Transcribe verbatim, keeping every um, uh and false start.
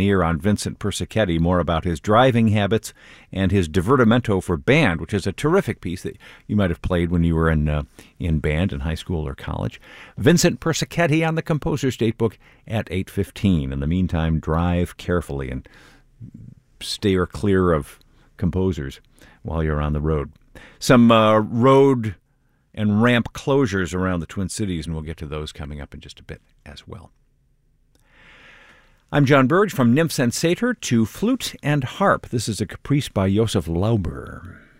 pioneer on Vincent Persichetti, more about his driving habits and his divertimento for band, which is a terrific piece that you might have played when you were in uh, in band in high school or college. Vincent Persichetti on the Composer's Datebook at eight fifteen. In the meantime, drive carefully and steer clear of composers while you're on the road. Some uh, road and ramp closures around the Twin Cities, and we'll get to those coming up in just a bit as well. I'm John Burge. From Nymphs and Satyr to Flute and Harp. This is a caprice by Josef Lauber.